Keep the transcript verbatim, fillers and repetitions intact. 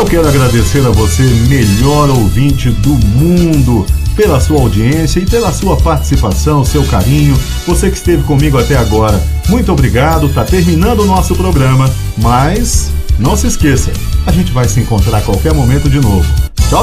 Eu quero agradecer a você, melhor ouvinte do mundo, pela sua audiência e pela sua participação, seu carinho, você que esteve comigo até agora. Muito obrigado, tá terminando o nosso programa, mas não se esqueça, a gente vai se encontrar a qualquer momento de novo.